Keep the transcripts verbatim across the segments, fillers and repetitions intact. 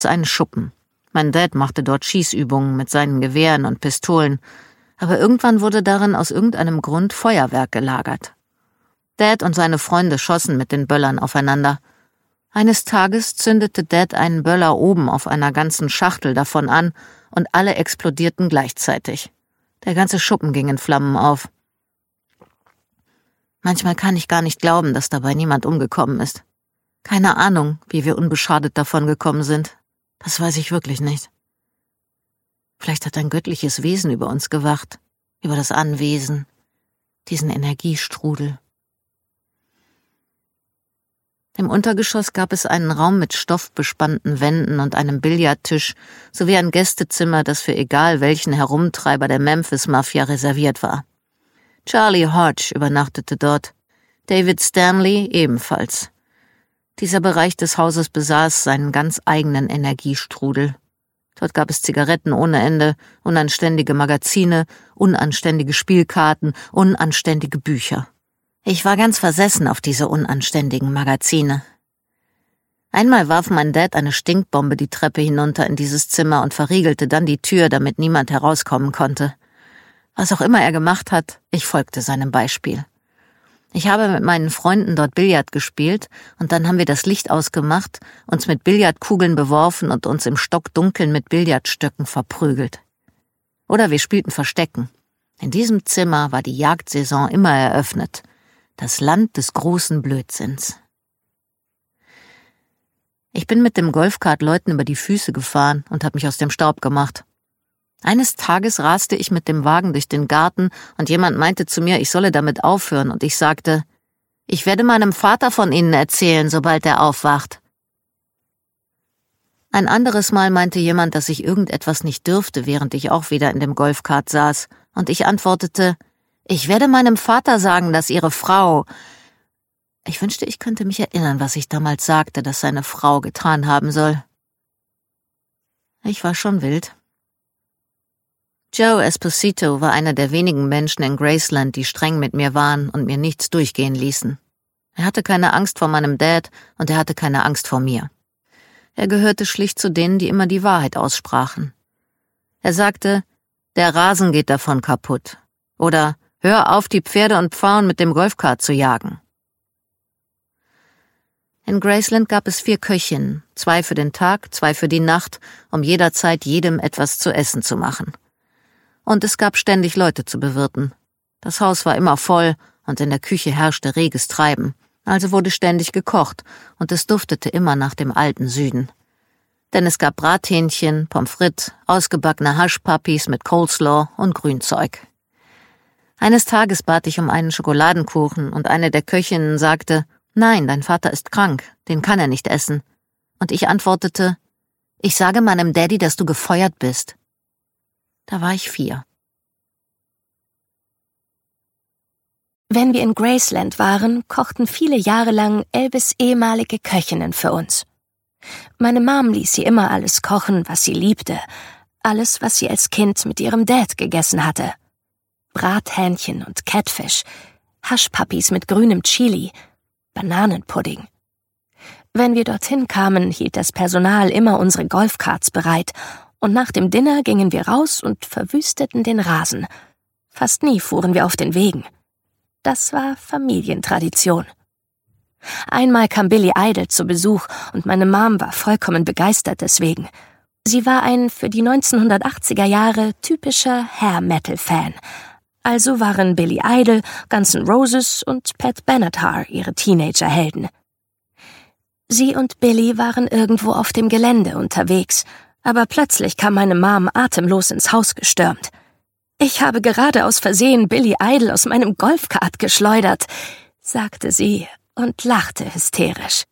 einen Schuppen. Mein Dad machte dort Schießübungen mit seinen Gewehren und Pistolen, aber irgendwann wurde darin aus irgendeinem Grund Feuerwerk gelagert. Dad und seine Freunde schossen mit den Böllern aufeinander. Eines Tages zündete Dad einen Böller oben auf einer ganzen Schachtel davon an und alle explodierten gleichzeitig. Der ganze Schuppen ging in Flammen auf. Manchmal kann ich gar nicht glauben, dass dabei niemand umgekommen ist. Keine Ahnung, wie wir unbeschadet davon gekommen sind. Das weiß ich wirklich nicht. Vielleicht hat ein göttliches Wesen über uns gewacht, über das Anwesen, diesen Energiestrudel. Im Untergeschoss gab es einen Raum mit stoffbespannten Wänden und einem Billardtisch sowie ein Gästezimmer, das für egal welchen Herumtreiber der Memphis-Mafia reserviert war. Charlie Hodge übernachtete dort, David Stanley ebenfalls. Dieser Bereich des Hauses besaß seinen ganz eigenen Energiestrudel. Dort gab es Zigaretten ohne Ende, unanständige Magazine, unanständige Spielkarten, unanständige Bücher. Ich war ganz versessen auf diese unanständigen Magazine. Einmal warf mein Dad eine Stinkbombe die Treppe hinunter in dieses Zimmer und verriegelte dann die Tür, damit niemand herauskommen konnte. Was auch immer er gemacht hat, ich folgte seinem Beispiel. Ich habe mit meinen Freunden dort Billard gespielt und dann haben wir das Licht ausgemacht, uns mit Billardkugeln beworfen und uns im Stockdunkeln mit Billardstöcken verprügelt. Oder wir spielten Verstecken. In diesem Zimmer war die Jagdsaison immer eröffnet. Das Land des großen Blödsinns. Ich bin mit dem Golfkart Leuten über die Füße gefahren und habe mich aus dem Staub gemacht. Eines Tages raste ich mit dem Wagen durch den Garten und jemand meinte zu mir, ich solle damit aufhören und ich sagte, ich werde meinem Vater von Ihnen erzählen, sobald er aufwacht. Ein anderes Mal meinte jemand, dass ich irgendetwas nicht dürfte, während ich auch wieder in dem Golfkart saß und ich antwortete, ich werde meinem Vater sagen, dass Ihre Frau... Ich wünschte, ich könnte mich erinnern, was ich damals sagte, dass seine Frau getan haben soll. Ich war schon wild. Joe Esposito war einer der wenigen Menschen in Graceland, die streng mit mir waren und mir nichts durchgehen ließen. Er hatte keine Angst vor meinem Dad und er hatte keine Angst vor mir. Er gehörte schlicht zu denen, die immer die Wahrheit aussprachen. Er sagte, der Rasen geht davon kaputt. Oder, hör auf, die Pferde und Pfauen mit dem Golfkart zu jagen. In Graceland gab es vier Köchinnen, zwei für den Tag, zwei für die Nacht, um jederzeit jedem etwas zu essen zu machen. Und es gab ständig Leute zu bewirten. Das Haus war immer voll und in der Küche herrschte reges Treiben, also wurde ständig gekocht und es duftete immer nach dem alten Süden. Denn es gab Brathähnchen, Pommes frites, ausgebackene Hushpuppies mit Coleslaw und Grünzeug. Eines Tages bat ich um einen Schokoladenkuchen und eine der Köchinnen sagte, nein, dein Vater ist krank, den kann er nicht essen. Und ich antwortete, ich sage meinem Daddy, dass du gefeuert bist. Da war ich vier. Wenn wir in Graceland waren, kochten viele Jahre lang Elvis' ehemalige Köchinnen für uns. Meine Mom ließ sie immer alles kochen, was sie liebte. Alles, was sie als Kind mit ihrem Dad gegessen hatte. Brathähnchen und Catfish, Hushpuppies mit grünem Chili, Bananenpudding. Wenn wir dorthin kamen, hielt das Personal immer unsere Golfkarts bereit und nach dem Dinner gingen wir raus und verwüsteten den Rasen. Fast nie fuhren wir auf den Wegen. Das war Familientradition. Einmal kam Billy Idol zu Besuch und meine Mom war vollkommen begeistert deswegen. Sie war ein für die neunzehnhundertachtziger Jahre typischer Hair-Metal-Fan. Also waren Billy Idol, Guns N' Roses und Pat Benatar ihre Teenagerhelden. Sie und Billy waren irgendwo auf dem Gelände unterwegs, aber plötzlich kam meine Mom atemlos ins Haus gestürmt. Ich habe gerade aus Versehen Billy Idol aus meinem Golfkart geschleudert, sagte sie und lachte hysterisch.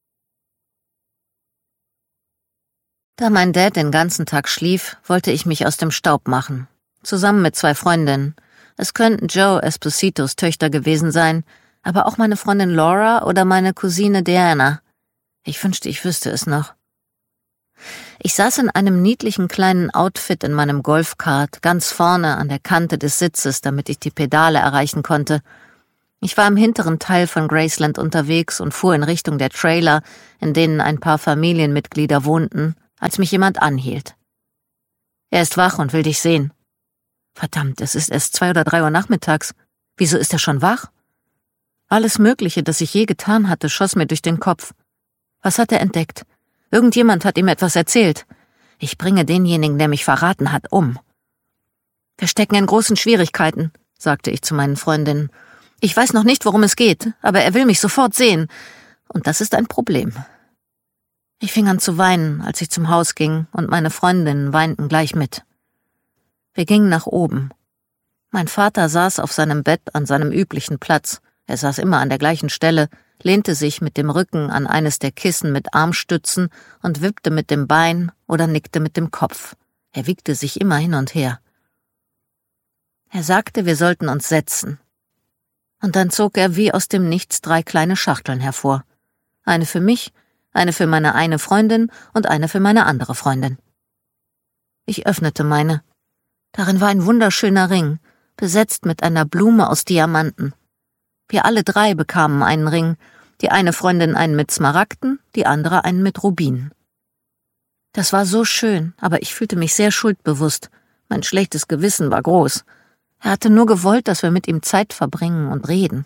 Da mein Dad den ganzen Tag schlief, wollte ich mich aus dem Staub machen. Zusammen mit zwei Freundinnen. Es könnten Joe Espositos Töchter gewesen sein, aber auch meine Freundin Laura oder meine Cousine Diana. Ich wünschte, ich wüsste es noch. Ich saß in einem niedlichen kleinen Outfit in meinem Golfkart, ganz vorne an der Kante des Sitzes, damit ich die Pedale erreichen konnte. Ich war im hinteren Teil von Graceland unterwegs und fuhr in Richtung der Trailer, in denen ein paar Familienmitglieder wohnten, als mich jemand anhielt. »Er ist wach und will dich sehen.« »Verdammt, es ist erst zwei oder drei Uhr nachmittags. Wieso ist er schon wach?« Alles Mögliche, das ich je getan hatte, schoss mir durch den Kopf. Was hat er entdeckt? Irgendjemand hat ihm etwas erzählt. Ich bringe denjenigen, der mich verraten hat, um. »Wir stecken in großen Schwierigkeiten«, sagte ich zu meinen Freundinnen. »Ich weiß noch nicht, worum es geht, aber er will mich sofort sehen. Und das ist ein Problem.« Ich fing an zu weinen, als ich zum Haus ging, und meine Freundinnen weinten gleich mit. Wir gingen nach oben. Mein Vater saß auf seinem Bett an seinem üblichen Platz. Er saß immer an der gleichen Stelle, lehnte sich mit dem Rücken an eines der Kissen mit Armstützen und wippte mit dem Bein oder nickte mit dem Kopf. Er wiegte sich immer hin und her. Er sagte, wir sollten uns setzen. Und dann zog er wie aus dem Nichts drei kleine Schachteln hervor. Eine für mich, eine für meine eine Freundin und eine für meine andere Freundin. Ich öffnete meine. Darin war ein wunderschöner Ring, besetzt mit einer Blume aus Diamanten. Wir alle drei bekamen einen Ring, die eine Freundin einen mit Smaragden, die andere einen mit Rubinen. Das war so schön, aber ich fühlte mich sehr schuldbewusst. Mein schlechtes Gewissen war groß. Er hatte nur gewollt, dass wir mit ihm Zeit verbringen und reden.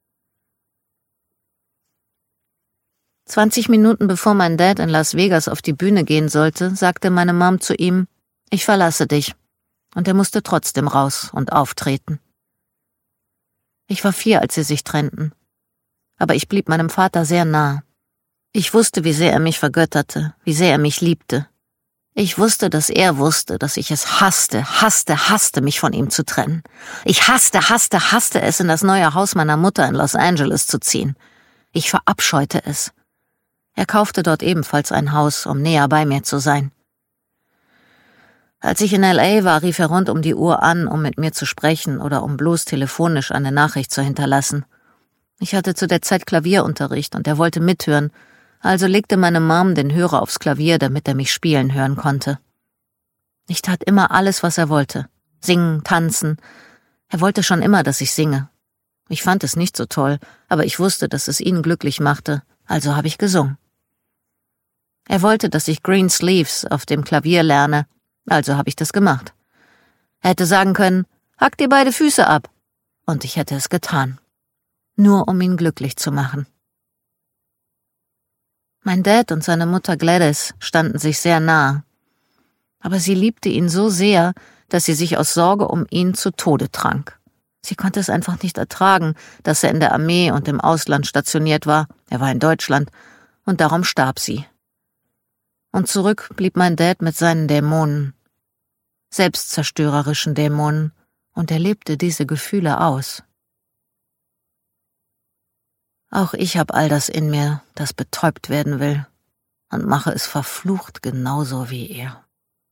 Zwanzig Minuten bevor mein Dad in Las Vegas auf die Bühne gehen sollte, sagte meine Mom zu ihm, ich verlasse dich. Und er musste trotzdem raus und auftreten. Ich war vier, als sie sich trennten. Aber ich blieb meinem Vater sehr nah. Ich wusste, wie sehr er mich vergötterte, wie sehr er mich liebte. Ich wusste, dass er wusste, dass ich es hasste, hasste, hasste, mich von ihm zu trennen. Ich hasste, hasste, hasste es, in das neue Haus meiner Mutter in Los Angeles zu ziehen. Ich verabscheute es. Er kaufte dort ebenfalls ein Haus, um näher bei mir zu sein. Als ich in L A war, rief er rund um die Uhr an, um mit mir zu sprechen oder um bloß telefonisch eine Nachricht zu hinterlassen. Ich hatte zu der Zeit Klavierunterricht und er wollte mithören, also legte meine Mom den Hörer aufs Klavier, damit er mich spielen hören konnte. Ich tat immer alles, was er wollte. Singen, tanzen. Er wollte schon immer, dass ich singe. Ich fand es nicht so toll, aber ich wusste, dass es ihn glücklich machte, also habe ich gesungen. Er wollte, dass ich Green Sleeves auf dem Klavier lerne, also habe ich das gemacht. Er hätte sagen können, hack dir beide Füße ab, und ich hätte es getan. Nur um ihn glücklich zu machen. Mein Dad und seine Mutter Gladys standen sich sehr nah. Aber sie liebte ihn so sehr, dass sie sich aus Sorge um ihn zu Tode trank. Sie konnte es einfach nicht ertragen, dass er in der Armee und im Ausland stationiert war, er war in Deutschland, und darum starb sie. Und zurück blieb mein Dad mit seinen Dämonen, selbstzerstörerischen Dämonen, und er lebte diese Gefühle aus. Auch ich hab all das in mir, das betäubt werden will, und mache es verflucht genauso wie er.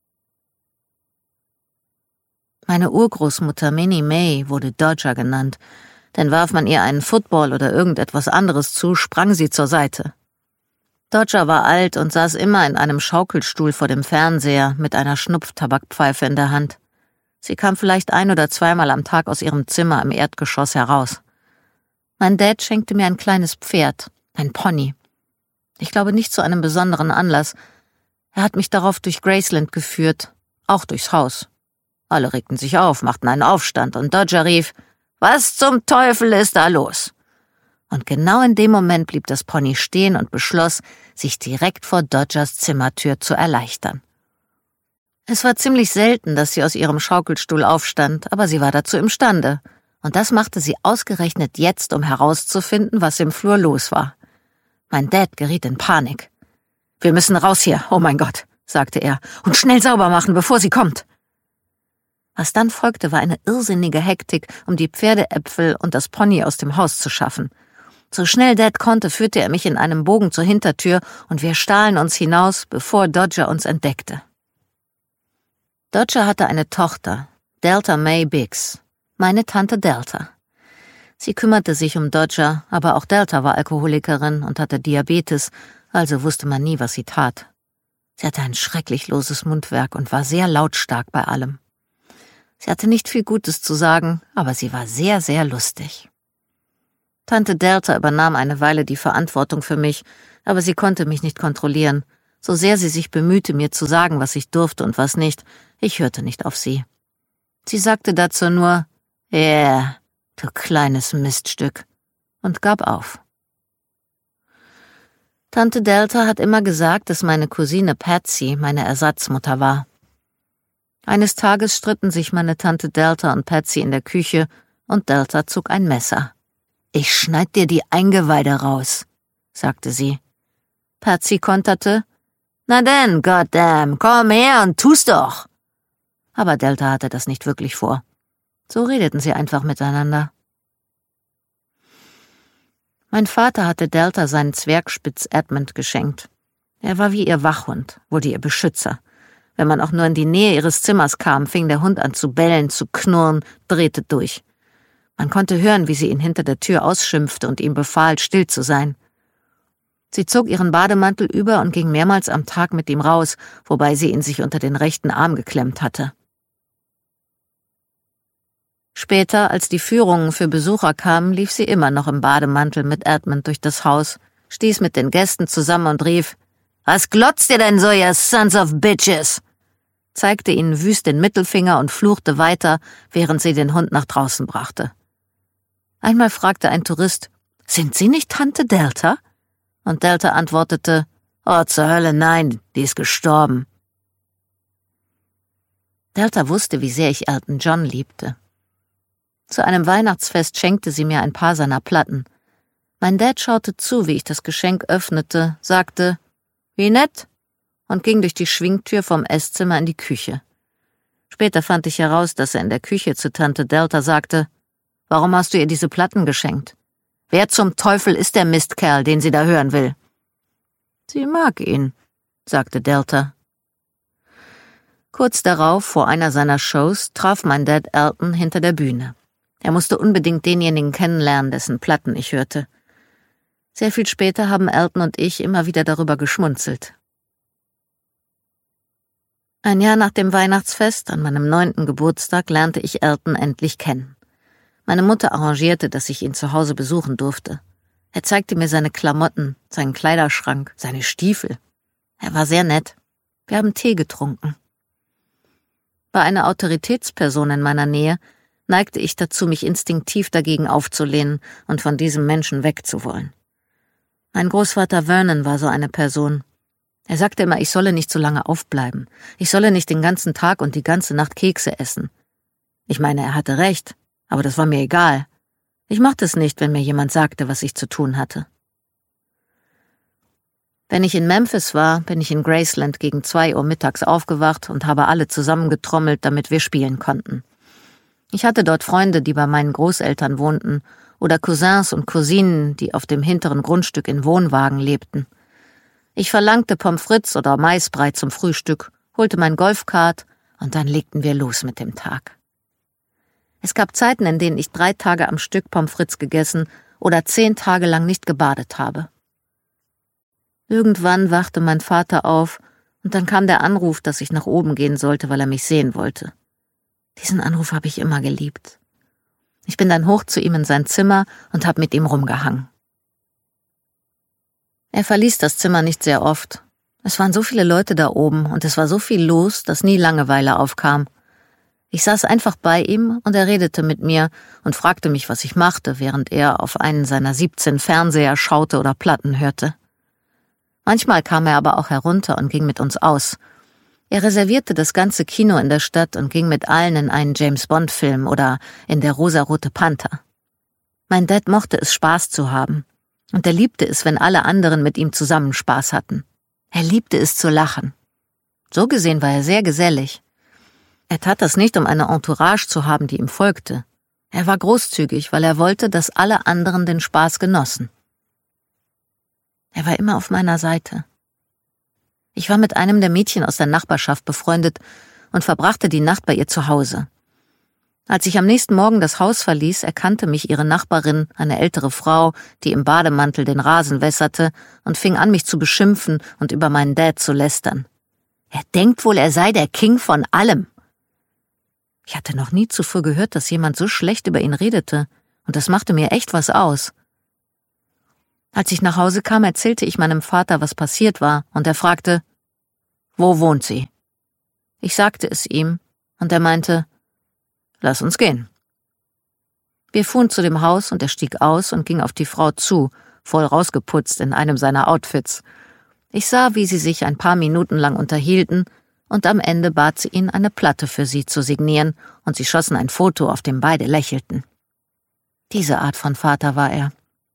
Meine Urgroßmutter Minnie May wurde Dodger genannt, denn warf man ihr einen Football oder irgendetwas anderes zu, sprang sie zur Seite. Dodger war alt und saß immer in einem Schaukelstuhl vor dem Fernseher mit einer Schnupftabakpfeife in der Hand. Sie kam vielleicht ein- oder zweimal am Tag aus ihrem Zimmer im Erdgeschoss heraus. Mein Dad schenkte mir ein kleines Pferd, ein Pony. Ich glaube nicht zu einem besonderen Anlass. Er hat mich darauf durch Graceland geführt, auch durchs Haus. Alle regten sich auf, machten einen Aufstand und Dodger rief, »Was zum Teufel ist da los?« Und genau in dem Moment blieb das Pony stehen und beschloss, sich direkt vor Dodgers Zimmertür zu erleichtern. Es war ziemlich selten, dass sie aus ihrem Schaukelstuhl aufstand, aber sie war dazu imstande. Und das machte sie ausgerechnet jetzt, um herauszufinden, was im Flur los war. Mein Dad geriet in Panik. »Wir müssen raus hier, oh mein Gott«, sagte er, »und schnell sauber machen, bevor sie kommt.« Was dann folgte, war eine irrsinnige Hektik, um die Pferdeäpfel und das Pony aus dem Haus zu schaffen. So schnell Dad konnte, führte er mich in einem Bogen zur Hintertür und wir stahlen uns hinaus, bevor Dodger uns entdeckte. Dodger hatte eine Tochter, Delta May Biggs, meine Tante Delta. Sie kümmerte sich um Dodger, aber auch Delta war Alkoholikerin und hatte Diabetes, also wusste man nie, was sie tat. Sie hatte ein schrecklich loses Mundwerk und war sehr lautstark bei allem. Sie hatte nicht viel Gutes zu sagen, aber sie war sehr, sehr lustig. Tante Delta übernahm eine Weile die Verantwortung für mich, aber sie konnte mich nicht kontrollieren, So sehr sie sich bemühte, mir zu sagen, was ich durfte und was nicht, ich hörte nicht auf sie. Sie sagte dazu nur, »Ja, yeah, du kleines Miststück«, und gab auf. Tante Delta hat immer gesagt, dass meine Cousine Patsy meine Ersatzmutter war. Eines Tages stritten sich meine Tante Delta und Patsy in der Küche und Delta zog ein Messer. »Ich schneid dir die Eingeweide raus«, sagte sie. Patsy konterte, »Na denn, goddamn, komm her und tu's doch!« Aber Delta hatte das nicht wirklich vor. So redeten sie einfach miteinander. Mein Vater hatte Delta seinen Zwergspitz Edmund geschenkt. Er war wie ihr Wachhund, wurde ihr Beschützer. Wenn man auch nur in die Nähe ihres Zimmers kam, fing der Hund an zu bellen, zu knurren, drehte durch. Man konnte hören, wie sie ihn hinter der Tür ausschimpfte und ihm befahl, still zu sein. Sie zog ihren Bademantel über und ging mehrmals am Tag mit ihm raus, wobei sie ihn sich unter den rechten Arm geklemmt hatte. Später, als die Führungen für Besucher kamen, lief sie immer noch im Bademantel mit Edmund durch das Haus, stieß mit den Gästen zusammen und rief, »Was glotzt ihr denn so, ihr Sons of Bitches?«, zeigte ihnen wüst den Mittelfinger und fluchte weiter, während sie den Hund nach draußen brachte. Einmal fragte ein Tourist, »Sind Sie nicht Tante Delta?« Und Delta antwortete, »Oh, zur Hölle, nein, die ist gestorben.« Delta wusste, wie sehr ich Elton John liebte. Zu einem Weihnachtsfest schenkte sie mir ein paar seiner Platten. Mein Dad schaute zu, wie ich das Geschenk öffnete, sagte, »Wie nett«, und ging durch die Schwingtür vom Esszimmer in die Küche. Später fand ich heraus, dass er in der Küche zu Tante Delta sagte, »Warum hast du ihr diese Platten geschenkt? Wer zum Teufel ist der Mistkerl, den sie da hören will?« »Sie mag ihn«, sagte Delta. Kurz darauf, vor einer seiner Shows, traf mein Dad Elton hinter der Bühne. Er musste unbedingt denjenigen kennenlernen, dessen Platten ich hörte. Sehr viel später haben Elton und ich immer wieder darüber geschmunzelt. Ein Jahr nach dem Weihnachtsfest, an meinem neunten Geburtstag, lernte ich Elton endlich kennen. Meine Mutter arrangierte, dass ich ihn zu Hause besuchen durfte. Er zeigte mir seine Klamotten, seinen Kleiderschrank, seine Stiefel. Er war sehr nett. Wir haben Tee getrunken. Bei einer Autoritätsperson in meiner Nähe neigte ich dazu, mich instinktiv dagegen aufzulehnen und von diesem Menschen wegzuwollen. Mein Großvater Vernon war so eine Person. Er sagte immer, ich solle nicht so lange aufbleiben. Ich solle nicht den ganzen Tag und die ganze Nacht Kekse essen. Ich meine, er hatte recht, aber das war mir egal. Ich mochte es nicht, wenn mir jemand sagte, was ich zu tun hatte. Wenn ich in Memphis war, bin ich in Graceland gegen zwei Uhr mittags aufgewacht und habe alle zusammengetrommelt, damit wir spielen konnten. Ich hatte dort Freunde, die bei meinen Großeltern wohnten, oder Cousins und Cousinen, die auf dem hinteren Grundstück in Wohnwagen lebten. Ich verlangte Pommes frites oder Maisbrei zum Frühstück, holte mein Golfkart und dann legten wir los mit dem Tag. Es gab Zeiten, in denen ich drei Tage am Stück Pommes frites gegessen oder zehn Tage lang nicht gebadet habe. Irgendwann wachte mein Vater auf und dann kam der Anruf, dass ich nach oben gehen sollte, weil er mich sehen wollte. Diesen Anruf habe ich immer geliebt. Ich bin dann hoch zu ihm in sein Zimmer und habe mit ihm rumgehangen. Er verließ das Zimmer nicht sehr oft. Es waren so viele Leute da oben und es war so viel los, dass nie Langeweile aufkam. Ich saß einfach bei ihm und er redete mit mir und fragte mich, was ich machte, während er auf einen seiner siebzehn Fernseher schaute oder Platten hörte. Manchmal kam er aber auch herunter und ging mit uns aus. Er reservierte das ganze Kino in der Stadt und ging mit allen in einen James-Bond-Film oder in der Rosarote Panther. Mein Dad mochte es, Spaß zu haben. Und er liebte es, wenn alle anderen mit ihm zusammen Spaß hatten. Er liebte es zu lachen. So gesehen war er sehr gesellig. Er tat das nicht, um eine Entourage zu haben, die ihm folgte. Er war großzügig, weil er wollte, dass alle anderen den Spaß genossen. Er war immer auf meiner Seite. Ich war mit einem der Mädchen aus der Nachbarschaft befreundet und verbrachte die Nacht bei ihr zu Hause. Als ich am nächsten Morgen das Haus verließ, erkannte mich ihre Nachbarin, eine ältere Frau, die im Bademantel den Rasen wässerte, und fing an, mich zu beschimpfen und über meinen Dad zu lästern. Er denkt wohl, er sei der King von allem. Ich hatte noch nie zuvor gehört, dass jemand so schlecht über ihn redete, und das machte mir echt was aus. Als ich nach Hause kam, erzählte ich meinem Vater, was passiert war, und er fragte, Wo wohnt sie? Ich sagte es ihm, und er meinte, lass uns gehen. Wir fuhren zu dem Haus und er stieg aus und ging auf die Frau zu, voll rausgeputzt in einem seiner Outfits. Ich sah, wie sie sich ein paar Minuten lang unterhielten, und am Ende bat sie ihn, eine Platte für sie zu signieren, und sie schossen ein Foto, auf dem beide lächelten. Diese Art von Vater war er.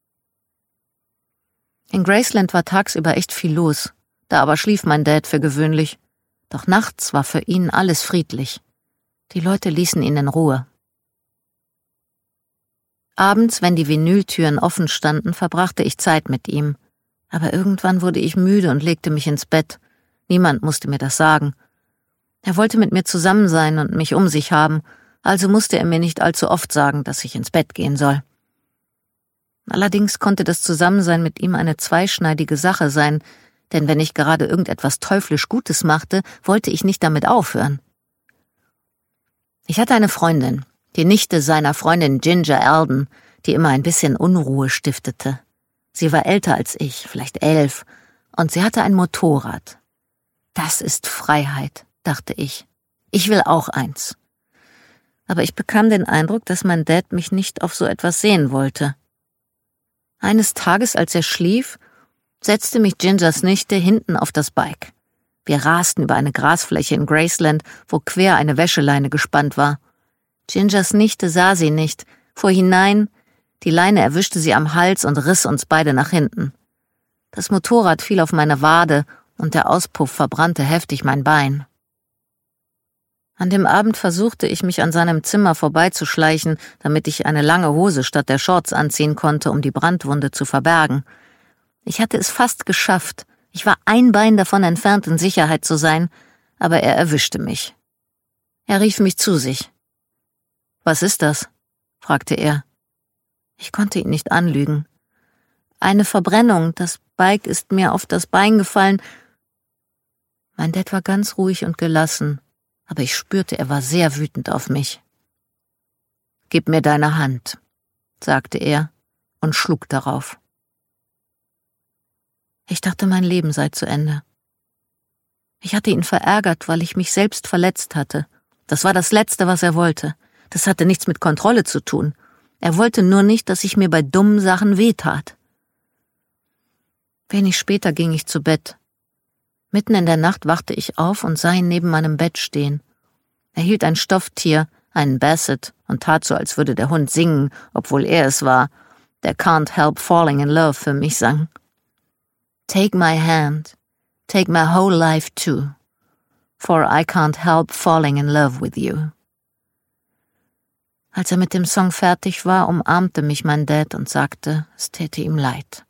In Graceland war tagsüber echt viel los, da aber schlief mein Dad für gewöhnlich. Doch nachts war für ihn alles friedlich. Die Leute ließen ihn in Ruhe. Abends, wenn die Vinyltüren offen standen, verbrachte ich Zeit mit ihm. Aber irgendwann wurde ich müde und legte mich ins Bett. Niemand musste mir das sagen. Er wollte mit mir zusammen sein und mich um sich haben, also musste er mir nicht allzu oft sagen, dass ich ins Bett gehen soll. Allerdings konnte das Zusammensein mit ihm eine zweischneidige Sache sein, denn wenn ich gerade irgendetwas teuflisch Gutes machte, wollte ich nicht damit aufhören. Ich hatte eine Freundin, die Nichte seiner Freundin Ginger Alden, die immer ein bisschen Unruhe stiftete. Sie war älter als ich, vielleicht elf, und sie hatte ein Motorrad. Das ist Freiheit, dachte ich. Ich will auch eins. Aber ich bekam den Eindruck, dass mein Dad mich nicht auf so etwas sehen wollte. Eines Tages, als er schlief, setzte mich Gingers Nichte hinten auf das Bike. Wir rasten über eine Grasfläche in Graceland, wo quer eine Wäscheleine gespannt war. Gingers Nichte sah sie nicht, fuhr hinein, die Leine erwischte sie am Hals und riss uns beide nach hinten. Das Motorrad fiel auf meine Wade und der Auspuff verbrannte heftig mein Bein. An dem Abend versuchte ich, mich an seinem Zimmer vorbeizuschleichen, damit ich eine lange Hose statt der Shorts anziehen konnte, um die Brandwunde zu verbergen. Ich hatte es fast geschafft. Ich war ein Bein davon entfernt, in Sicherheit zu sein, aber er erwischte mich. Er rief mich zu sich. »Was ist das?« fragte er. Ich konnte ihn nicht anlügen. »Eine Verbrennung, das Bike ist mir auf das Bein gefallen.« Mein Dad war ganz ruhig und gelassen, aber ich spürte, er war sehr wütend auf mich. »Gib mir deine Hand«, sagte er und schlug darauf. Ich dachte, mein Leben sei zu Ende. Ich hatte ihn verärgert, weil ich mich selbst verletzt hatte. Das war das Letzte, was er wollte. Das hatte nichts mit Kontrolle zu tun. Er wollte nur nicht, dass ich mir bei dummen Sachen wehtat. Wenig später ging ich zu Bett. Mitten in der Nacht wachte ich auf und sah ihn neben meinem Bett stehen. Er hielt ein Stofftier, einen Basset, und tat so, als würde der Hund singen, obwohl er es war, der Can't Help Falling in Love für mich sang. Take my hand, take my whole life too, for I can't help falling in love with you. Als er mit dem Song fertig war, umarmte mich mein Dad und sagte, es täte ihm leid.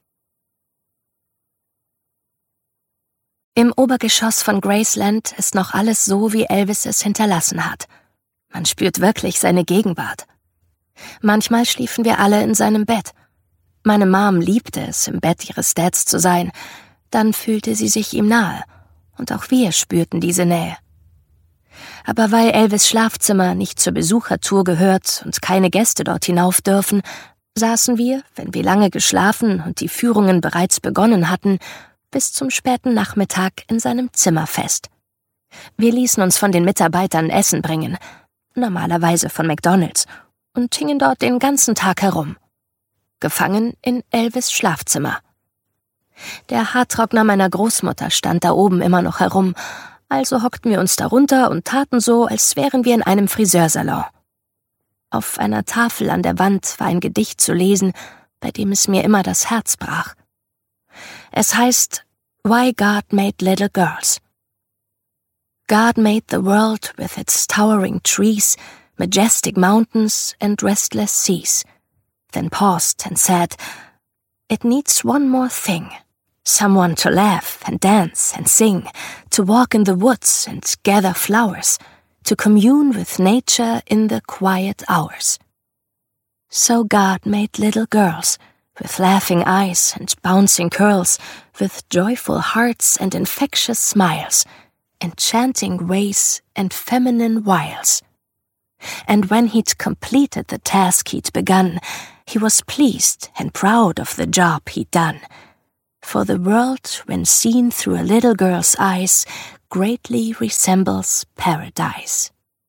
Im Obergeschoss von Graceland ist noch alles so, wie Elvis es hinterlassen hat. Man spürt wirklich seine Gegenwart. Manchmal schliefen wir alle in seinem Bett. Meine Mom liebte es, im Bett ihres Dads zu sein. Dann fühlte sie sich ihm nahe. Und auch wir spürten diese Nähe. Aber weil Elvis' Schlafzimmer nicht zur Besuchertour gehört und keine Gäste dort hinauf dürfen, saßen wir, wenn wir lange geschlafen und die Führungen bereits begonnen hatten, bis zum späten Nachmittag in seinem Zimmer fest. Wir ließen uns von den Mitarbeitern Essen bringen, normalerweise von McDonald's, und hingen dort den ganzen Tag herum. Gefangen in Elvis' Schlafzimmer. Der Haartrockner meiner Großmutter stand da oben immer noch herum, also hockten wir uns darunter und taten so, als wären wir in einem Friseursalon. Auf einer Tafel an der Wand war ein Gedicht zu lesen, bei dem es mir immer das Herz brach. Es heißt Why God Made Little Girls. God made the world with its towering trees, majestic mountains and restless seas, then paused and said, It needs one more thing, someone to laugh and dance and sing, to walk in the woods and gather flowers, to commune with nature in the quiet hours. So God made little girls, with laughing eyes and bouncing curls, with joyful hearts and infectious smiles, enchanting ways and feminine wiles. And when he'd completed the task he'd begun, he was pleased and proud of the job he'd done. For the world, when seen through a little girl's eyes, greatly resembles paradise.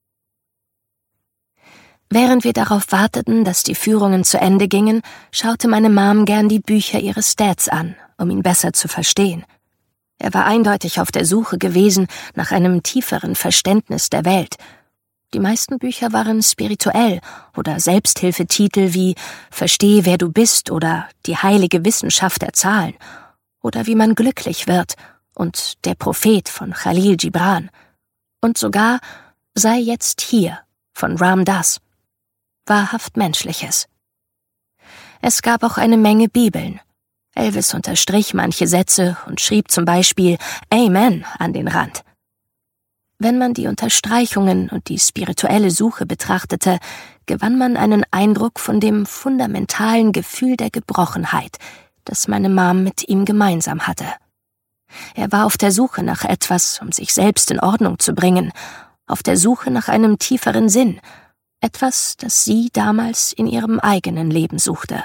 Während wir darauf warteten, dass die Führungen zu Ende gingen, schaute meine Mom gern die Bücher ihres Dads an, um ihn besser zu verstehen. Er war eindeutig auf der Suche gewesen nach einem tieferen Verständnis der Welt. Die meisten Bücher waren spirituell oder Selbsthilfetitel wie »Verstehe, wer du bist« oder »Die heilige Wissenschaft der Zahlen« oder »Wie man glücklich wird« und »Der Prophet« von Khalil Gibran. Und sogar »Sei jetzt hier« von Ram Dass. Wahrhaft Menschliches. Es gab auch eine Menge Bibeln. Elvis unterstrich manche Sätze und schrieb zum Beispiel »Amen« an den Rand. Wenn man die Unterstreichungen und die spirituelle Suche betrachtete, gewann man einen Eindruck von dem fundamentalen Gefühl der Gebrochenheit, das meine Mom mit ihm gemeinsam hatte. Er war auf der Suche nach etwas, um sich selbst in Ordnung zu bringen, auf der Suche nach einem tieferen Sinn, etwas, das sie damals in ihrem eigenen Leben suchte.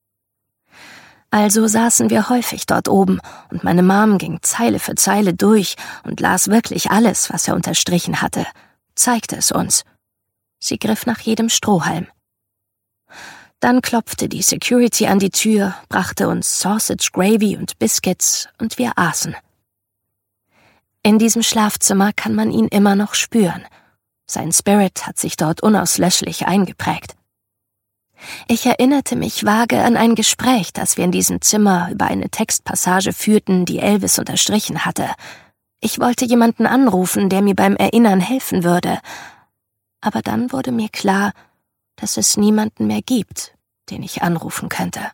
Also saßen wir häufig dort oben, und meine Mom ging Zeile für Zeile durch und las wirklich alles, was er unterstrichen hatte, zeigte es uns. Sie griff nach jedem Strohhalm. Dann klopfte die Security an die Tür, brachte uns Sausage Gravy und Biscuits, und wir aßen. In diesem Schlafzimmer kann man ihn immer noch spüren. Sein Spirit hat sich dort unauslöschlich eingeprägt. Ich erinnerte mich vage an ein Gespräch, das wir in diesem Zimmer über eine Textpassage führten, die Elvis unterstrichen hatte. Ich wollte jemanden anrufen, der mir beim Erinnern helfen würde. Aber dann wurde mir klar, dass es niemanden mehr gibt, den ich anrufen könnte.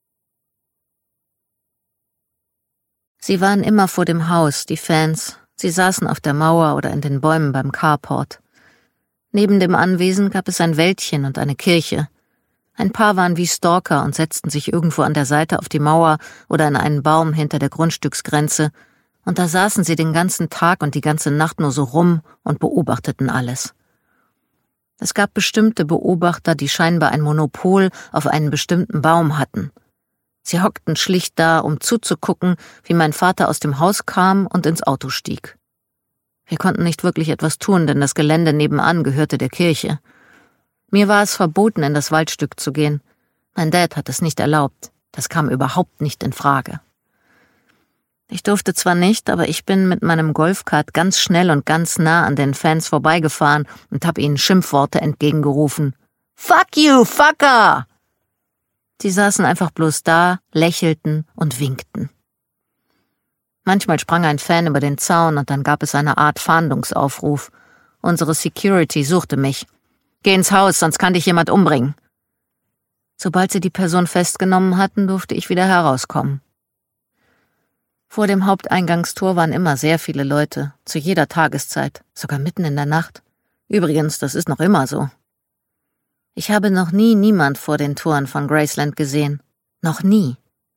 Sie waren immer vor dem Haus, die Fans. Sie saßen auf der Mauer oder in den Bäumen beim Carport. Neben dem Anwesen gab es ein Wäldchen und eine Kirche. Ein paar waren wie Stalker und setzten sich irgendwo an der Seite auf die Mauer oder in einen Baum hinter der Grundstücksgrenze, und da saßen sie den ganzen Tag und die ganze Nacht nur so rum und beobachteten alles. Es gab bestimmte Beobachter, die scheinbar ein Monopol auf einen bestimmten Baum hatten. Sie hockten schlicht da, um zuzugucken, wie mein Vater aus dem Haus kam und ins Auto stieg. Wir konnten nicht wirklich etwas tun, denn das Gelände nebenan gehörte der Kirche. Mir war es verboten, in das Waldstück zu gehen. Mein Dad hat es nicht erlaubt. Das kam überhaupt nicht in Frage. Ich durfte zwar nicht, aber ich bin mit meinem Golfkart ganz schnell und ganz nah an den Fans vorbeigefahren und habe ihnen Schimpfworte entgegengerufen. »Fuck you, fucker!« Sie saßen einfach bloß da, lächelten und winkten. Manchmal sprang ein Fan über den Zaun und dann gab es eine Art Fahndungsaufruf. Unsere Security suchte mich. »Geh ins Haus, sonst kann dich jemand umbringen.« Sobald sie die Person festgenommen hatten, durfte ich wieder herauskommen. Vor dem Haupteingangstor waren immer sehr viele Leute, zu jeder Tageszeit, sogar mitten in der Nacht. Übrigens, das ist noch immer so. Ich habe noch nie niemand vor den Toren von Graceland gesehen. Noch nie.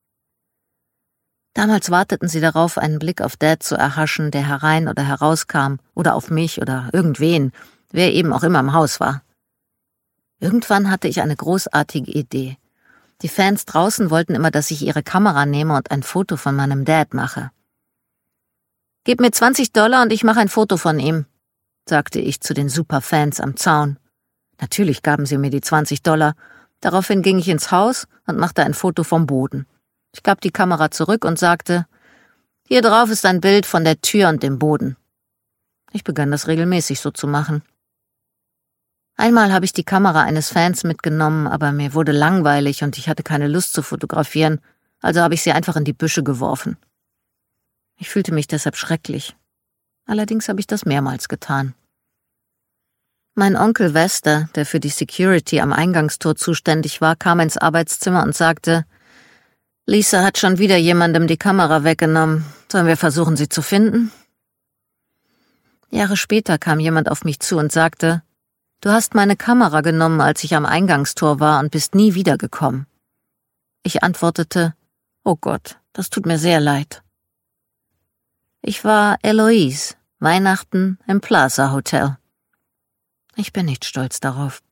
Damals warteten sie darauf, einen Blick auf Dad zu erhaschen, der herein oder herauskam, oder auf mich oder irgendwen, wer eben auch immer im Haus war. Irgendwann hatte ich eine großartige Idee. Die Fans draußen wollten immer, dass ich ihre Kamera nehme und ein Foto von meinem Dad mache. »Gib mir zwanzig Dollar und ich mache ein Foto von ihm«, sagte ich zu den Superfans am Zaun. Natürlich gaben sie mir die zwanzig Dollar. Daraufhin ging ich ins Haus und machte ein Foto vom Boden. Ich gab die Kamera zurück und sagte, »Hier drauf ist ein Bild von der Tür und dem Boden.« Ich begann das regelmäßig so zu machen. Einmal habe ich die Kamera eines Fans mitgenommen, aber mir wurde langweilig und ich hatte keine Lust zu fotografieren, also habe ich sie einfach in die Büsche geworfen. Ich fühlte mich deshalb schrecklich. Allerdings habe ich das mehrmals getan. Mein Onkel Vester, der für die Security am Eingangstor zuständig war, kam ins Arbeitszimmer und sagte, »Lisa hat schon wieder jemandem die Kamera weggenommen. Sollen wir versuchen, sie zu finden?« Jahre später kam jemand auf mich zu und sagte, »Du hast meine Kamera genommen, als ich am Eingangstor war und bist nie wiedergekommen.« Ich antwortete, »Oh Gott, das tut mir sehr leid.« Ich war Eloise, Weihnachten im Plaza Hotel. Ich bin nicht stolz darauf.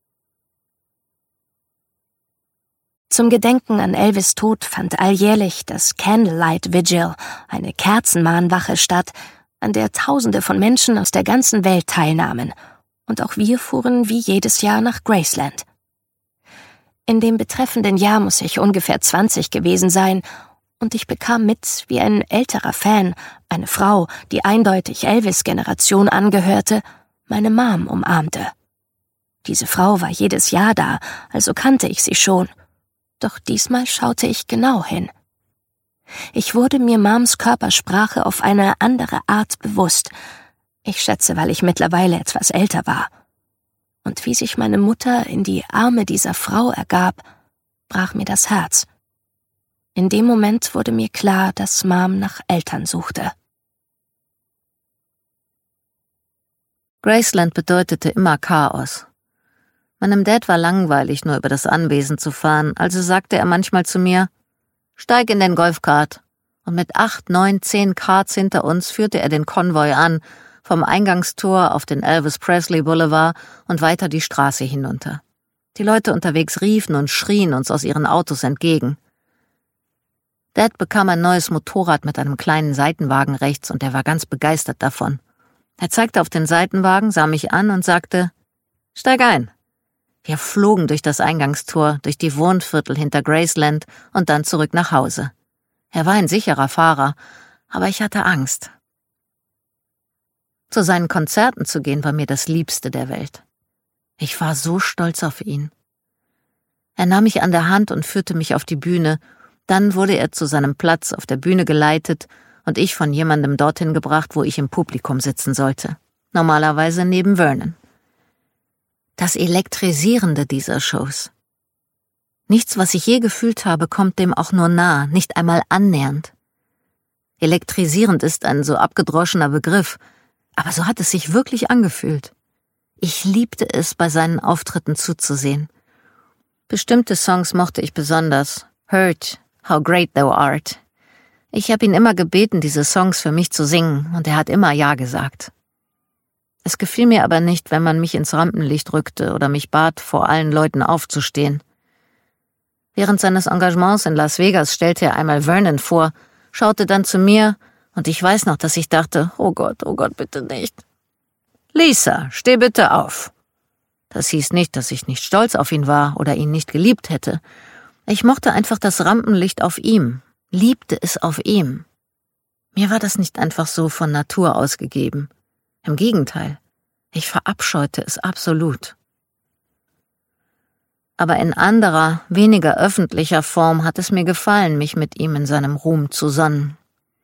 Zum Gedenken an Elvis' Tod fand alljährlich das Candlelight Vigil, eine Kerzenmahnwache, statt, an der Tausende von Menschen aus der ganzen Welt teilnahmen. Und auch wir fuhren wie jedes Jahr nach Graceland. In dem betreffenden Jahr muss ich ungefähr zwanzig gewesen sein, und ich bekam mit, wie ein älterer Fan, eine Frau, die eindeutig Elvis-Generation angehörte, meine Mom umarmte. Diese Frau war jedes Jahr da, also kannte ich sie schon. Doch diesmal schaute ich genau hin. Ich wurde mir Moms Körpersprache auf eine andere Art bewusst. Ich schätze, weil ich mittlerweile etwas älter war. Und wie sich meine Mutter in die Arme dieser Frau ergab, brach mir das Herz. In dem Moment wurde mir klar, dass Mom nach Eltern suchte. Graceland bedeutete immer Chaos. Meinem Dad war langweilig, nur über das Anwesen zu fahren, also sagte er manchmal zu mir, »Steig in den Golfkart«, und mit acht, neun, zehn Karts hinter uns führte er den Konvoi an, vom Eingangstor auf den Elvis Presley Boulevard und weiter die Straße hinunter. Die Leute unterwegs riefen und schrien uns aus ihren Autos entgegen. Dad bekam ein neues Motorrad mit einem kleinen Seitenwagen rechts und er war ganz begeistert davon. Er zeigte auf den Seitenwagen, sah mich an und sagte, »Steig ein«. Wir flogen durch das Eingangstor, durch die Wohnviertel hinter Graceland und dann zurück nach Hause. Er war ein sicherer Fahrer, aber ich hatte Angst. Zu seinen Konzerten zu gehen war mir das Liebste der Welt. Ich war so stolz auf ihn. Er nahm mich an der Hand und führte mich auf die Bühne, dann wurde er zu seinem Platz auf der Bühne geleitet und ich von jemandem dorthin gebracht, wo ich im Publikum sitzen sollte, normalerweise neben Vernon. Das Elektrisierende dieser Shows. Nichts, was ich je gefühlt habe, kommt dem auch nur nah, nicht einmal annähernd. Elektrisierend ist ein so abgedroschener Begriff, aber so hat es sich wirklich angefühlt. Ich liebte es, bei seinen Auftritten zuzusehen. Bestimmte Songs mochte ich besonders. Hurt, How Great Thou Art. Ich habe ihn immer gebeten, diese Songs für mich zu singen, und er hat immer Ja gesagt. Es gefiel mir aber nicht, wenn man mich ins Rampenlicht rückte oder mich bat, vor allen Leuten aufzustehen. Während seines Engagements in Las Vegas stellte er einmal Vernon vor, schaute dann zu mir, und ich weiß noch, dass ich dachte, oh Gott, oh Gott, bitte nicht. Lisa, steh bitte auf. Das hieß nicht, dass ich nicht stolz auf ihn war oder ihn nicht geliebt hätte. Ich mochte einfach das Rampenlicht auf ihm, liebte es auf ihm. Mir war das nicht einfach so von Natur aus gegeben. Im Gegenteil, ich verabscheute es absolut. Aber in anderer, weniger öffentlicher Form hat es mir gefallen, mich mit ihm in seinem Ruhm zu sonnen.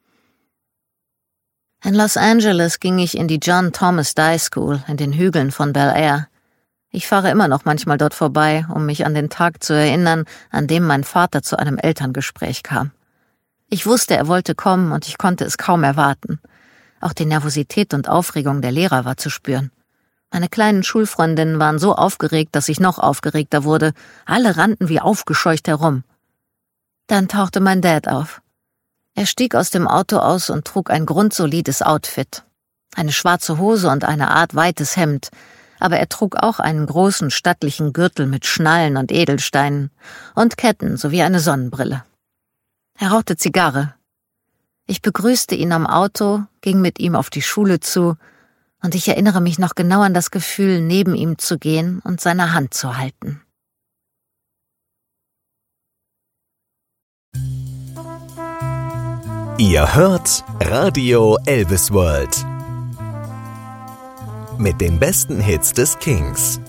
In Los Angeles ging ich in die John Thomas Dye School in den Hügeln von Bel Air. Ich fahre immer noch manchmal dort vorbei, um mich an den Tag zu erinnern, an dem mein Vater zu einem Elterngespräch kam. Ich wusste, er wollte kommen und ich konnte es kaum erwarten. Auch die Nervosität und Aufregung der Lehrer war zu spüren. Meine kleinen Schulfreundinnen waren so aufgeregt, dass ich noch aufgeregter wurde. Alle rannten wie aufgescheucht herum. Dann tauchte mein Dad auf. Er stieg aus dem Auto aus und trug ein grundsolides Outfit. Eine schwarze Hose und eine Art weites Hemd, aber er trug auch einen großen, stattlichen Gürtel mit Schnallen und Edelsteinen und Ketten sowie eine Sonnenbrille. Er rauchte Zigarre. Ich begrüßte ihn am Auto, ging mit ihm auf die Schule zu, und ich erinnere mich noch genau an das Gefühl, neben ihm zu gehen und seine Hand zu halten. Ihr hört Radio Elvis World mit den besten Hits des Kings.